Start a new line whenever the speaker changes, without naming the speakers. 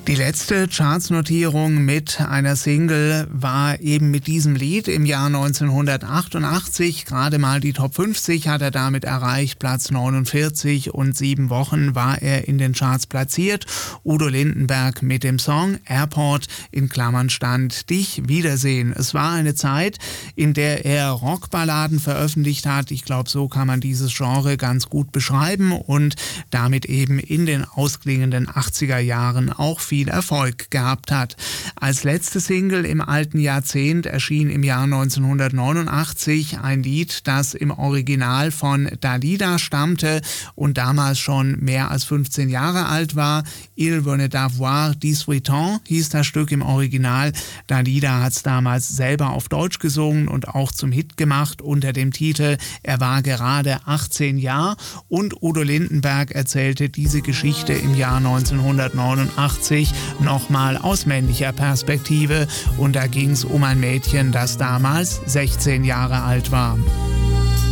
Die letzte Chartsnotierung mit einer Single war eben mit diesem Lied im Jahr 1988. Gerade mal die Top 50 hat er damit erreicht, Platz 49, und 7 Wochen war er in den Charts platziert. Udo Lindenberg mit dem Song Airport, in Klammern stand Dich wiedersehen. Es war eine Zeit, in der er Rockballaden veröffentlicht hat. Ich glaube, so kann man dieses Genre ganz gut beschreiben und damit eben in den ausklingenden 80er Jahren auch viel Erfolg gehabt hat. Als letzte Single im alten Jahrzehnt erschien im Jahr 1989 ein Lied, das im Original von Dalida stammte und damals schon mehr als 15 Jahre alt war. Il venait d'avoir 18 ans hieß das Stück im Original. Dalida hat es damals selber auf Deutsch gesungen und auch zum Hit gemacht unter dem Titel Er war gerade 18 Jahre, und Udo Lindenberg erzählte diese Geschichte im Jahr 1989 nochmal aus männlicher Perspektive, und da ging es um ein Mädchen, das damals 16 Jahre alt war.